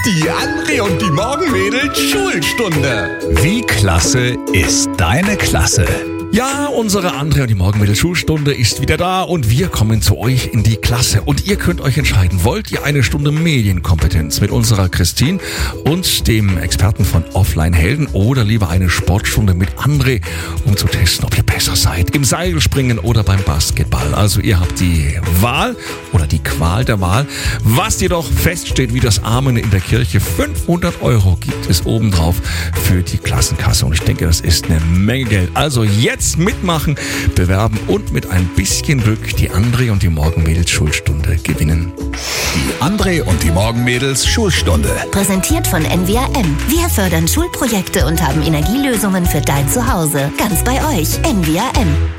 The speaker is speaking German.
Die André und die Morgenmädels Schulstunde. Wie klasse ist deine Klasse? Ja, unsere André und die Morgenmädels Schulstunde ist wieder da und wir kommen zu euch in die Klasse. Und ihr könnt euch entscheiden, wollt ihr eine Stunde Medienkompetenz mit unserer Christine und dem Experten von Offline Helden oder lieber eine Sportstunde mit André, um zu testen, ob ihr besser seid im Seilspringen oder beim Basketball. Also ihr habt die Wahl oder die Qual der Wahl. Was jedoch feststeht wie das Amen in der Kirche, 500 € gibt es obendrauf für die Klassenkasse. Und ich denke, das ist eine Menge Geld. Also jetzt mitmachen, bewerben und mit ein bisschen Glück die André und die Morgenmädels Schulstunde gewinnen. Die André und die Morgenmädels Schulstunde. Präsentiert von NWAM. Wir fördern Schulprojekte und haben Energielösungen für dein Zuhause. Ganz bei euch. NWAM.